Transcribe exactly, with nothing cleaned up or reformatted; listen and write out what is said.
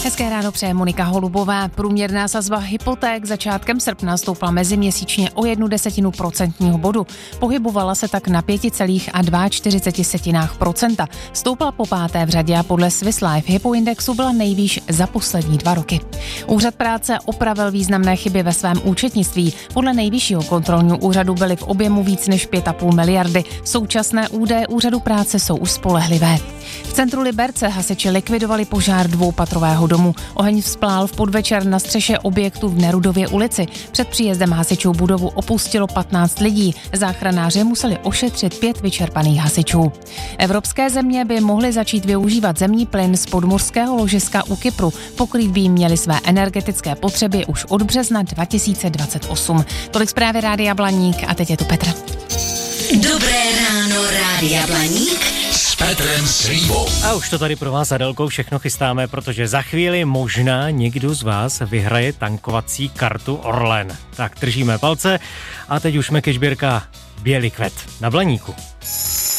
Hezké ráno přeje Monika Holubová. Průměrná sazba hypoték začátkem srpna stoupla meziměsíčně o jednu desetinu procentního bodu. Pohybovala se tak na pět celá čtyřicet dva procenta. Stoupla po páté v řadě a podle Swiss Life hypoindexu byla nejvýš za poslední dva roky. Úřad práce opravil významné chyby ve svém účetnictví. Podle nejvyššího kontrolního úřadu byly v objemu víc než pět a půl miliardy. Současné údaje úřadu práce jsou už spolehlivé. V centru Liberce hasiči likvidovali požár dvoupatrového domu. Oheň vzplál v podvečer na střeše objektu v Nerudově ulici. Před příjezdem hasičů budovu opustilo patnáct lidí. Záchranáři museli ošetřit pět vyčerpaných hasičů. Evropské země by mohly začít využívat zemní plyn z podmořského ložiska u Kypru. Pokrýt by jim měly své energetické potřeby už od března dva tisíce dvacet osm. Tolik zprávy Rádia Blaník a teď je tu Petr. Dobré ráno, Rádia Blaník s Petrem Slívou. A už to tady pro vás s Adelkou všechno chystáme, protože za chvíli možná někdo z vás vyhraje tankovací kartu Orlen. Tak držíme palce a teď už Meky Žbírka Bělikvet na Blaníku.